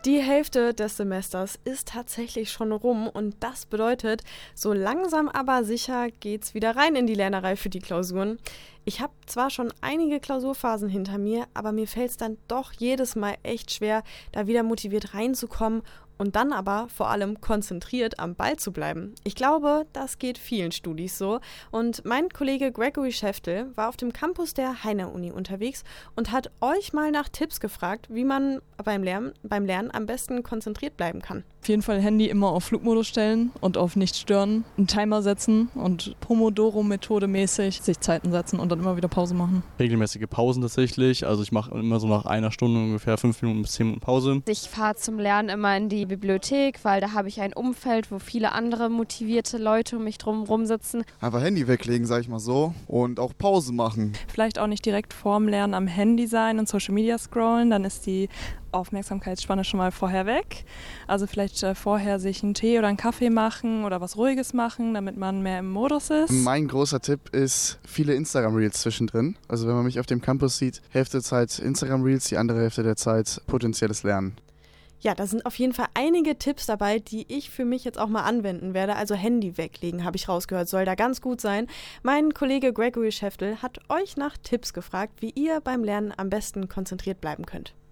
Die Hälfte des Semesters ist tatsächlich schon rum und das bedeutet, so langsam aber sicher geht's wieder rein in die Lernerei für die Klausuren. Ich habe zwar schon einige Klausurphasen hinter mir, aber mir fällt es dann doch jedes Mal echt schwer, da wieder motiviert reinzukommen und dann aber vor allem konzentriert am Ball zu bleiben. Ich glaube, das geht vielen Studis so. Und mein Kollege Gregory Schäftel war auf dem Campus der Heine-Uni unterwegs und hat euch mal nach Tipps gefragt, wie man beim Lernen am besten konzentriert bleiben kann. Auf jeden Fall Handy immer auf Flugmodus stellen und auf nicht stören, einen Timer setzen und Pomodoro-Methode mäßig sich Zeiten setzen und dann immer wieder Pause machen. Regelmäßige Pausen tatsächlich, also ich mache immer so nach einer Stunde ungefähr 5 Minuten bis 10 Minuten Pause. Ich fahre zum Lernen immer in die Bibliothek, weil da habe ich ein Umfeld, wo viele andere motivierte Leute um mich drum sitzen. Einfach Handy weglegen, sag ich mal so, und auch Pause machen. Vielleicht auch nicht direkt vorm Lernen am Handy sein und Social Media scrollen, dann ist die Aufmerksamkeitsspanne schon mal vorher weg. Also vielleicht vorher sich einen Tee oder einen Kaffee machen oder was Ruhiges machen, damit man mehr im Modus ist. Mein großer Tipp ist viele Instagram-Reels zwischendrin. Also wenn man mich auf dem Campus sieht, Hälfte der Zeit Instagram-Reels, die andere Hälfte der Zeit potenzielles Lernen. Ja, da sind auf jeden Fall einige Tipps dabei, die ich für mich jetzt auch mal anwenden werde. Also Handy weglegen, habe ich rausgehört, soll da ganz gut sein. Mein Kollege Gregory Schäftel hat euch nach Tipps gefragt, wie ihr beim Lernen am besten konzentriert bleiben könnt.